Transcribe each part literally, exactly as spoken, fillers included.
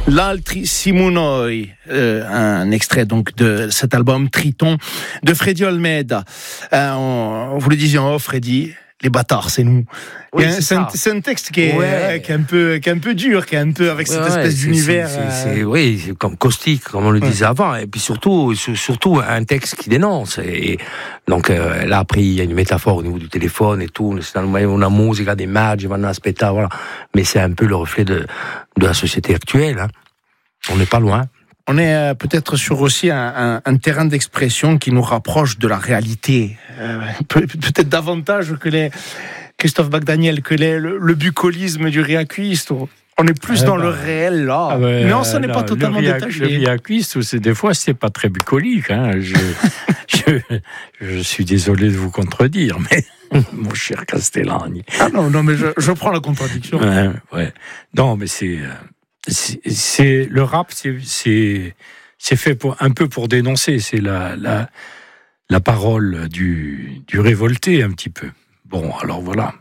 L'Altri Simonoi, euh, un extrait donc de cet album Triton de Freddy Olmeda. Euh, on, vous le disiez en off, Freddy, les bâtards, c'est nous. Oui, c'est, c'est, un, c'est un texte qui est, ouais. euh, qui est un peu, qui est un peu dur, qui est un peu avec cette ouais, espèce c'est, d'univers. C'est, c'est, c'est, euh... oui, c'est comme caustique, comme on le ouais. disait avant, et puis surtout, surtout un texte qui dénonce. Et donc euh, là après il y a une métaphore au niveau du téléphone et tout. C'est dans une musique, des immagini, vanno a aspettare, voilà. Mais c'est un peu le reflet de de la société actuelle. Hein. On n'est pas loin. On est euh, peut-être sur aussi un, un, un terrain d'expression qui nous rapproche de la réalité, euh, peut, peut-être davantage que les Christophe Bacdaniel, que les, le, le bucolisme du Riaquisto. On est plus ah dans bah, le réel là, ah bah, mais on s'en est là, pas totalement le ria, détaché. Le Riaquisto, c'est des fois c'est pas très bucolique. Hein. Je, je, je suis désolé de vous contredire, mais mon cher Castellani. Ah non, non, mais je, je prends la contradiction. Ouais, ouais. Non, mais c'est. C'est, c'est le rap, c'est, c'est, c'est fait pour, un peu pour dénoncer. C'est la, la, la parole du, du révolté, un petit peu. Bon, alors voilà.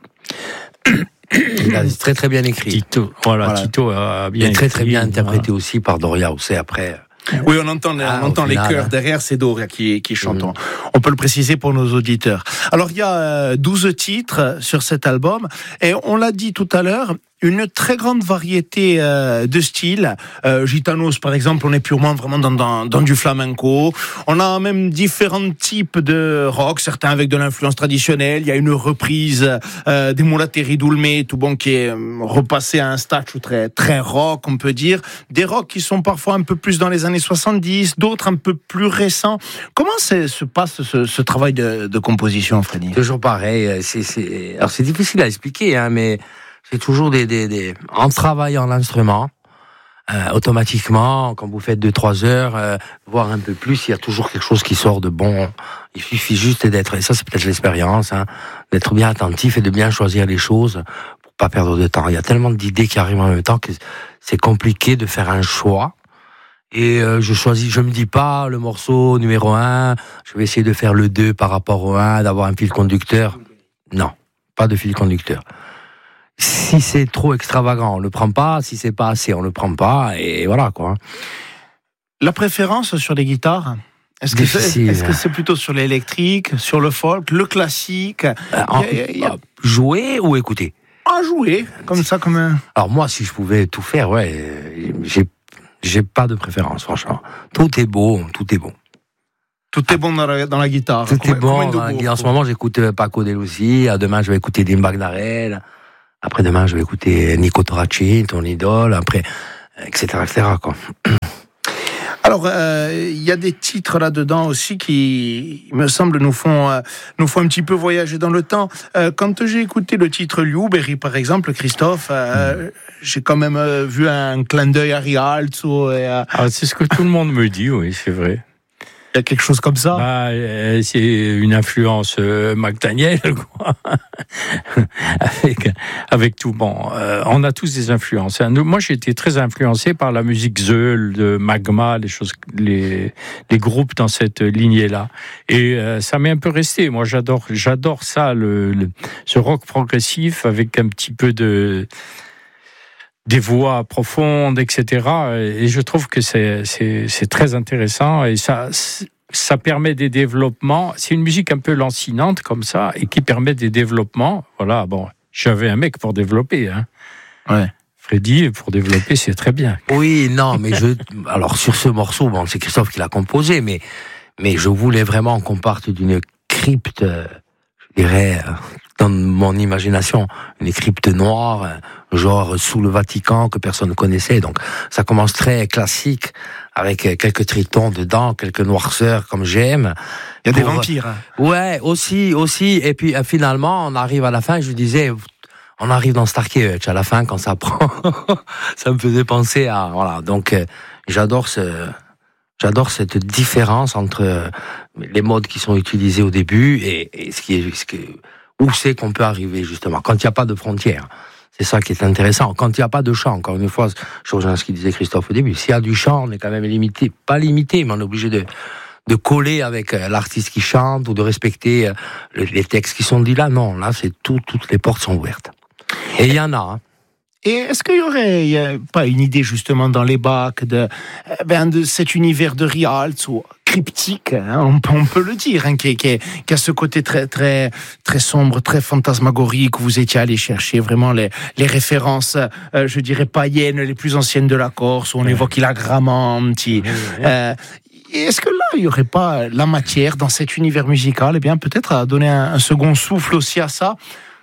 Il a très très bien écrit. Tito, voilà, voilà. Tito a bien. Il est très écrit, très bien interprété voilà. aussi par Doria Ossé après. Oui, on entend, les, ah, on entend final, les chœurs hein. derrière, c'est Doria qui, qui chante. Mmh. On peut le préciser pour nos auditeurs. Alors, il y a douze titres sur cet album, et on l'a dit tout à l'heure, une très grande variété euh, de styles. Euh, Gitanos, par exemple, on est purement vraiment dans, dans, dans du flamenco. On a même différents types de rock, certains avec de l'influence traditionnelle. Il y a une reprise euh, des Mulatteri d'Ulme, tout bon, qui est euh, repassé à un statut très, très rock, on peut dire. Des rocks qui sont parfois un peu plus dans les années soixante-dix, d'autres un peu plus récents. Comment c'est, se passe ce, ce travail de, de composition, Freddy ? Toujours pareil. C'est, c'est... Alors, c'est difficile à expliquer, hein, mais... C'est toujours des, des, des, en travaillant l'instrument, euh, automatiquement, quand vous faites deux, trois heures, euh, voire un peu plus, il y a toujours quelque chose qui sort de bon. Il suffit juste d'être, et ça c'est peut-être l'expérience, hein, d'être bien attentif et de bien choisir les choses pour pas perdre de temps. Il y a tellement d'idées qui arrivent en même temps que c'est compliqué de faire un choix. Et euh, je choisis, je me dis pas le morceau numéro un, je vais essayer de faire le deux par rapport au un, d'avoir un fil conducteur. Non, pas de fil conducteur. Si c'est trop extravagant, on le prend pas. Si c'est pas assez, on le prend pas. Et voilà, quoi. La préférence sur les guitares ? Est-ce que, c'est, est-ce que c'est plutôt sur l'électrique, sur le folk, le classique ? euh, en, y a, y a... Jouer ou écouter ? Ah, jouer, comme ça, comme un... Alors moi, si je pouvais tout faire, ouais, j'ai, j'ai pas de préférence, franchement. Tout est beau, tout est bon. Tout est bon dans la, dans la guitare. Tout combien, est bon. Dans la, en ce moment, j'écoute Paco de Lucia. Demain, je vais écouter Dim Bagdarel. Après-demain, je vais écouter Nico Toracci, ton idole, après, et cetera, et cetera, quoi. Alors, il euh, y a des titres là-dedans aussi qui, il me semble, nous font, euh, nous font un petit peu voyager dans le temps. Euh, quand j'ai écouté le titre Liuberi, par exemple, Christophe, euh, mmh. j'ai quand même euh, vu un clin d'œil à Rialto. Et à... ah, c'est ce que tout le monde me dit, oui, c'est vrai. Il y a quelque chose comme ça. Bah, euh, c'est une influence euh, McDaniel, quoi. avec, avec tout. Bon, euh, on a tous des influences. Nous, moi, j'ai été très influencé par la musique Zeul, de Magma, les choses, les, les groupes dans cette lignée-là. Et euh, ça m'est un peu resté. Moi, j'adore, j'adore ça, le, le, ce rock progressif avec un petit peu de des voix profondes, et cetera. Et je trouve que c'est, c'est, c'est très intéressant et ça, ça permet des développements. C'est une musique un peu lancinante comme ça et qui permet des développements. Voilà, bon, j'avais un mec pour développer, hein. Ouais. Freddy, pour développer, c'est très bien. Oui, non, mais je, alors sur ce morceau, bon, c'est Christophe qui l'a composé, mais, mais je voulais vraiment qu'on parte d'une crypte, je dirais, dans mon imagination, une crypte noire, genre sous le Vatican que personne ne connaissait. Donc ça commence très classique avec quelques tritons dedans, quelques noirceurs comme j'aime. Il y a pour... des vampires. Hein. Ouais, aussi, aussi. Et puis finalement, on arrive à la fin. Je disais, on arrive dans Starkey à la fin quand ça prend. Ça me faisait penser à voilà. Donc j'adore ce. J'adore cette différence entre les modes qui sont utilisés au début et, et ce qui est, ce qui est, où c'est qu'on peut arriver justement quand il n'y a pas de frontières. C'est ça qui est intéressant. Quand il n'y a pas de chant, encore une fois, je rejoins ce qu'il disait Christophe au début. S'il y a du chant, on est quand même limité, pas limité, mais on est obligé de de coller avec l'artiste qui chante ou de respecter les textes qui sont dits là. Non, là c'est tout, toutes les portes sont ouvertes. Et il y en a. Hein. Et est-ce qu'il y aurait y a pas une idée justement dans les bacs de, ben, de cet univers de Rialto ou cryptique, hein, on, peut, on peut le dire, hein, qui, qui, qui a ce côté très, très, très sombre, très fantasmagorique, où vous étiez allé chercher vraiment les, les références, euh, je dirais, païennes les plus anciennes de la Corse, où on ouais. évoque la Gramanti. Ouais, ouais. Euh, est-ce que là, il n'y aurait pas la matière dans cet univers musical, eh bien, peut-être à donner un, un second souffle aussi à ça?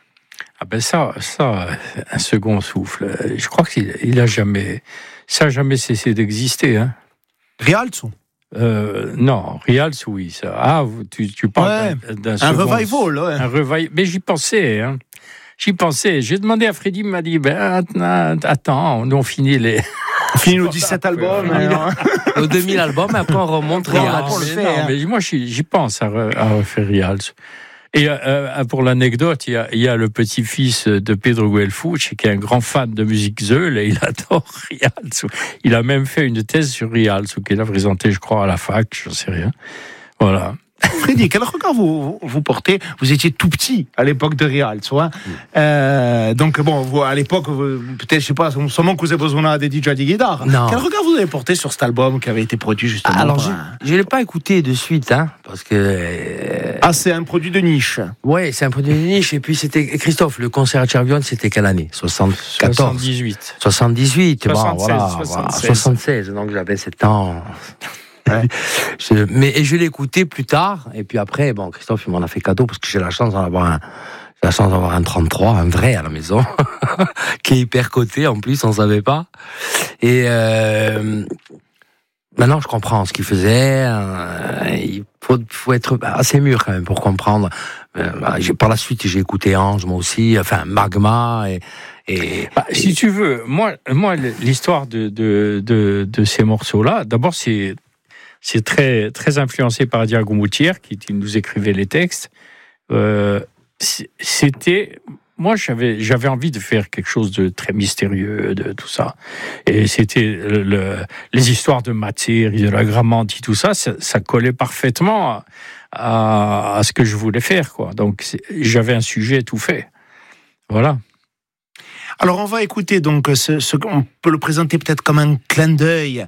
Ah ben ça, ça, un second souffle. Je crois qu'il il a jamais, ça a jamais cessé d'exister. Hein. Rialto. Euh, non, Rialto, oui. Ça. Ah, tu, tu parles ouais, d'un, d'un un second, revival. Ouais. Un revival. Mais j'y pensais. Hein. J'y pensais. J'ai demandé à Freddy, il m'a dit, ben attends, nous on finit les. On finit nos dix-sept albums. Nos deux mille albums, et après on remonte Rialto. Mais, non, mais moi j'y, j'y pense à, re, à refaire Rialto. Et euh, pour l'anecdote, il y a, il y a le petit-fils de Pedro Guelfucci qui est un grand fan de musique zeul et il adore Rialto. Il a même fait une thèse sur Rialto qu'il a présentée, je crois, à la fac, je ne sais rien. Voilà. Freddy, quel regard vous, vous portez? Vous étiez tout petit à l'époque de Rialto. Hein euh, donc, bon, vous, à l'époque, vous, peut-être, je sais pas, sûrement que vous avez besoin des D J de guitare. Non. Quel regard vous avez porté sur cet album qui avait été produit justement? Alors, par... je ne l'ai pas écouté de suite, hein, parce que. Euh... Ah, c'est un produit de niche. Oui, c'est un produit de niche. Et puis, c'était. Christophe, le concert à Chervion, c'était quelle année? soixante-quatorze soixante-dix-huit. soixante-dix-huit, soixante-seize, bon, voilà. soixante-seize. soixante-seize, donc j'avais sept ans. Ouais. je, mais et je l'ai écouté plus tard, et puis après, bon, Christophe, il m'en a fait cadeau parce que j'ai la chance d'en avoir un, j'ai la chance d'avoir un trente-trois, un vrai à la maison, qui est hyper coté en plus, on savait pas. Et euh, maintenant, je comprends ce qu'il faisait. Euh, il faut, faut être assez mûr quand même pour comprendre. Euh, j'ai, par la suite, j'ai écouté Ange, moi aussi, enfin Magma et. Et, bah, et... Si tu veux, moi, moi, l'histoire de de de, de ces morceaux-là, d'abord, c'est C'est très, très influencé par Diago Moutier, qui, qui nous écrivait les textes. Euh, c'était... Moi, j'avais, j'avais envie de faire quelque chose de très mystérieux, de tout ça. Et c'était le, le, les histoires de matière, de la Gramanti, tout ça, ça, ça collait parfaitement à, à ce que je voulais faire, quoi. Donc, j'avais un sujet tout fait. Voilà. Alors, on va écouter, donc, ce, ce, on peut le présenter peut-être comme un clin d'œil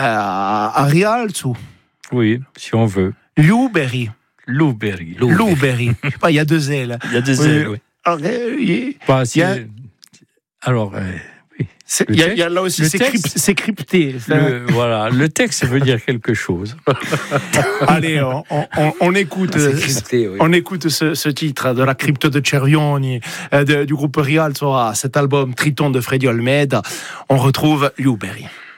à, à Rialto. Oui, si on veut. Louberry. Louberry. Louberry. Je sais pas, il y a deux L. Il y a deux oui. L, oui. Alors, euh, y, bah, y a... Alors, euh, oui. Il y, y a là aussi, c'est, texte, crypt, c'est crypté. Le, voilà, le texte veut dire quelque chose. Allez, on, on, on écoute, ah, crypté, oui. on écoute ce, ce titre de la crypte de Cervioni, de, du groupe Rialto, à cet album Triton de Freddy Olmeda. On retrouve Louberry.